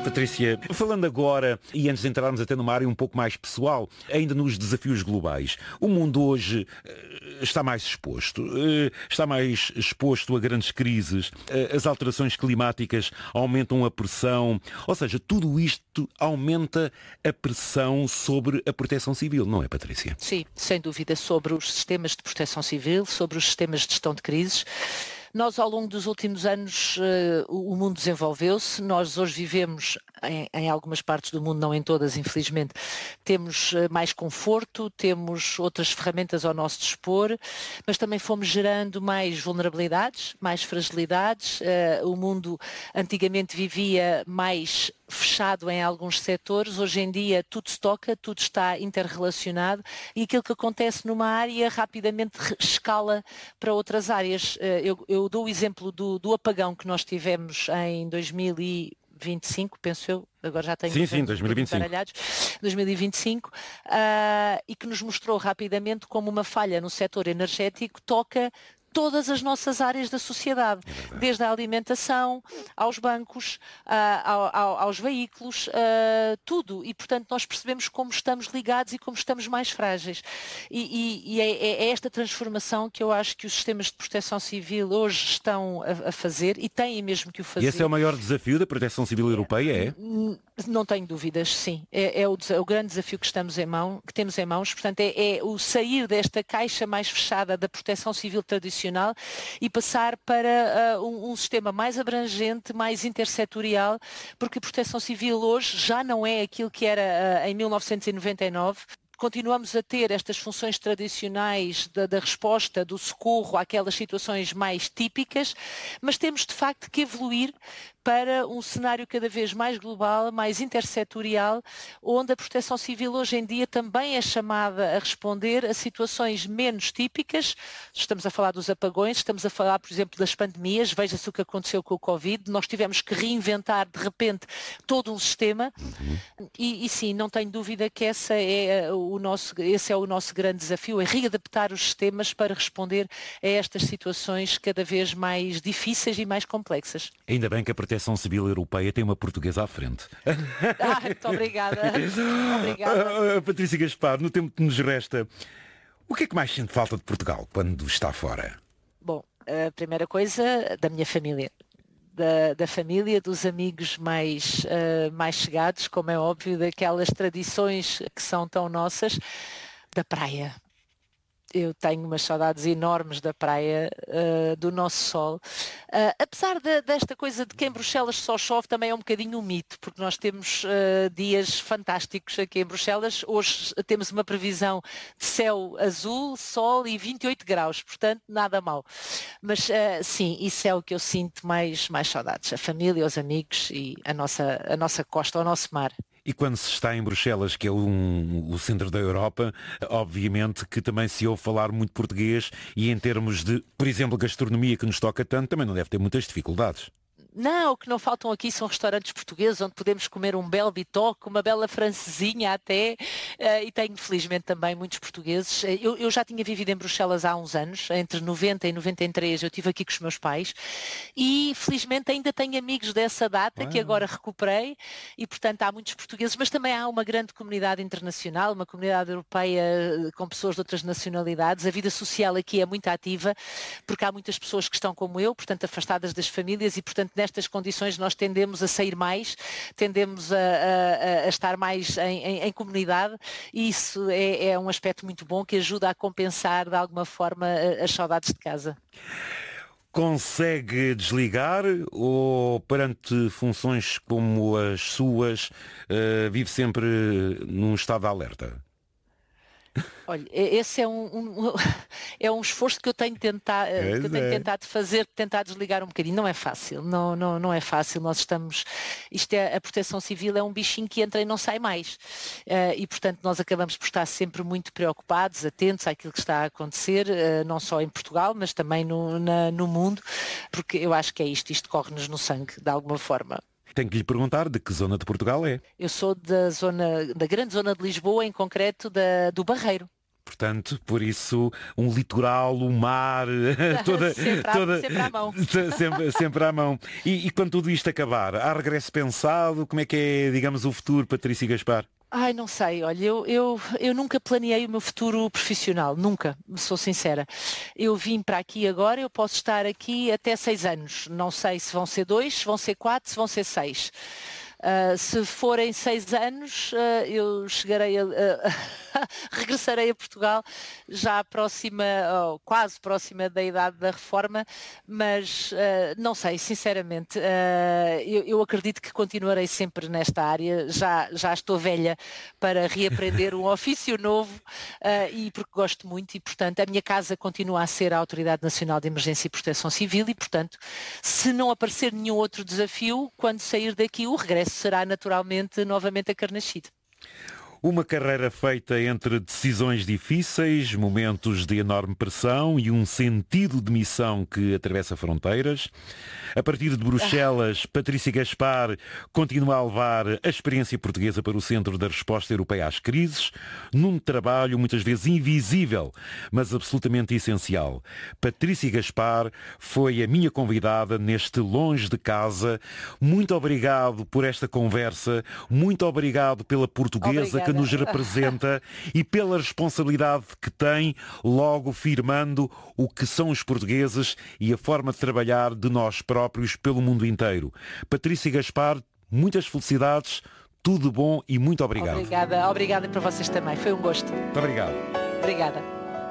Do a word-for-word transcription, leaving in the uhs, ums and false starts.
Patrícia, falando agora, e antes de entrarmos até numa área um pouco mais pessoal, ainda nos desafios globais, o mundo hoje uh, está mais exposto, uh, está mais exposto a grandes crises, uh, as alterações climáticas aumentam a pressão, ou seja, tudo isto aumenta a pressão sobre a proteção civil, não é, Patrícia? Sim, sem dúvida, sobre os sistemas de proteção civil, sobre os sistemas de gestão de crises. Nós, ao longo dos últimos anos, uh, o mundo desenvolveu-se. Nós hoje vivemos, em, em algumas partes do mundo, não em todas, infelizmente, temos uh, mais conforto, temos outras ferramentas ao nosso dispor, mas também fomos gerando mais vulnerabilidades, mais fragilidades. Uh, o mundo antigamente vivia mais fechado em alguns setores, hoje em dia tudo se toca, tudo está interrelacionado e aquilo que acontece numa área rapidamente escala para outras áreas. Eu, eu dou o exemplo do, do apagão que nós tivemos em dois mil e vinte e cinco, penso eu, agora já tenho... Sim, sim, dois mil e vinte e cinco. dois mil e vinte e cinco, uh, e que nos mostrou rapidamente como uma falha no setor energético toca todas as nossas áreas da sociedade, é desde a alimentação, aos bancos, uh, ao, ao, aos veículos, uh, tudo. E, portanto, nós percebemos como estamos ligados e como estamos mais frágeis. E, e, e é, é esta transformação que eu acho que os sistemas de proteção civil hoje estão a, a fazer e têm mesmo que o fazer. E esse é o maior desafio da proteção civil europeia, é? Não tenho dúvidas, sim. É, é o, o grande desafio que, estamos em mão, que temos em mãos. Portanto, é, é o sair desta caixa mais fechada da proteção civil tradicional e passar para uh, um, um sistema mais abrangente, mais intersetorial, porque a proteção civil hoje já não é aquilo que era uh, em mil novecentos e noventa e nove. Continuamos a ter estas funções tradicionais da, da resposta, do socorro àquelas situações mais típicas, mas temos de facto que evoluir para um cenário cada vez mais global, mais intersetorial, onde a proteção civil hoje em dia também é chamada a responder a situações menos típicas. Estamos a falar dos apagões, estamos a falar, por exemplo, das pandemias, veja-se o que aconteceu com o Covid, nós tivemos que reinventar de repente todo um sistema uhum. e, e sim, não tenho dúvida que essa é o nosso, esse é o nosso grande desafio, é readaptar os sistemas para responder a estas situações cada vez mais difíceis e mais complexas. Ainda bem que a proteção civil europeia tem uma portuguesa à frente. Ah, muito obrigada. obrigada. Uh, Patrícia Gaspar, no tempo que nos resta, o que é que mais sente falta de Portugal quando está fora? Bom, a primeira coisa, da minha família. Da, da família, dos amigos mais, uh, mais chegados, como é óbvio, daquelas tradições que são tão nossas, da praia. Eu tenho umas saudades enormes da praia, uh, do nosso sol. Uh, apesar de, desta coisa de que em Bruxelas só chove, também é um bocadinho um mito, porque nós temos uh, dias fantásticos aqui em Bruxelas. Hoje temos uma previsão de céu azul, sol e vinte e oito graus, portanto nada mal. Mas uh, sim, isso é o que eu sinto mais, mais saudades. A família, os amigos e a nossa, a nossa costa, o nosso mar. E quando se está em Bruxelas, que é um, o centro da Europa, obviamente que também se ouve falar muito português e em termos de, por exemplo, gastronomia que nos toca tanto, também não deve ter muitas dificuldades. Não, o que não faltam aqui são restaurantes portugueses onde podemos comer um belo bitoque, uma bela francesinha até, uh, e tenho felizmente também muitos portugueses. Eu, eu já tinha vivido em Bruxelas há uns anos, entre noventa e noventa e três eu estive aqui com os meus pais e felizmente ainda tenho amigos dessa data Uau. Que agora recuperei e portanto há muitos portugueses, mas também há uma grande comunidade internacional, uma comunidade europeia com pessoas de outras nacionalidades. A vida social aqui é muito ativa porque há muitas pessoas que estão como eu, portanto afastadas das famílias e portanto nestas condições nós tendemos a sair mais, tendemos a, a, a estar mais em, em, em comunidade e isso é, é um aspecto muito bom que ajuda a compensar de alguma forma as saudades de casa. Consegue desligar ou perante funções como as suas uh, vive sempre num estado de alerta? Olha, esse é um, um, é um esforço que eu tenho, tentar, que eu tenho é. tentado fazer, tentar desligar um bocadinho. Não é fácil, não, não, não é fácil. Nós estamos, isto é, a proteção civil é um bichinho que entra e não sai mais. Uh, e, portanto, nós acabamos por estar sempre muito preocupados, atentos àquilo que está a acontecer, uh, não só em Portugal, mas também no, na, no mundo, porque eu acho que é isto, isto corre-nos no sangue, de alguma forma. Tenho que lhe perguntar de que zona de Portugal é. Eu sou da zona, da grande zona de Lisboa, em concreto da, do Barreiro. Portanto, por isso, um litoral, o mar, toda, sempre, à, toda, sempre à mão. Sempre, sempre à mão. E, e quando tudo isto acabar, há regresso pensado? Como é que é, digamos, o futuro, Patrícia Gaspar? Ai, não sei, olha, eu, eu, eu nunca planeei o meu futuro profissional, nunca, sou sincera. Eu vim para aqui agora, eu posso estar aqui até seis anos. Não sei se vão ser dois, se vão ser quatro, se vão ser seis. Uh, se forem seis anos, uh, eu chegarei a, uh, regressarei a Portugal já próxima, oh, quase próxima da idade da reforma, mas uh, não sei, sinceramente, uh, eu, eu acredito que continuarei sempre nesta área, já, já estou velha para reaprender um ofício novo uh, e porque gosto muito e, portanto, a minha casa continua a ser a Autoridade Nacional de Emergência e Proteção Civil e, portanto, se não aparecer nenhum outro desafio, quando sair daqui o regresso será naturalmente novamente a Carnaxide. Uma carreira feita entre decisões difíceis, momentos de enorme pressão e um sentido de missão que atravessa fronteiras. A partir de Bruxelas, Patrícia Gaspar continua a levar a experiência portuguesa para o centro da resposta europeia às crises, num trabalho muitas vezes invisível, mas absolutamente essencial. Patrícia Gaspar foi a minha convidada neste Longe de Casa. Muito obrigado por esta conversa, muito obrigado pela portuguesa Obrigada. Que nos representa e pela responsabilidade que tem, logo firmando o que são os portugueses e a forma de trabalhar de nós próprios pelo mundo inteiro. Patrícia Gaspar, muitas felicidades, tudo bom e muito obrigado. Obrigada, obrigada para vocês também, foi um gosto. Muito obrigado. Obrigada.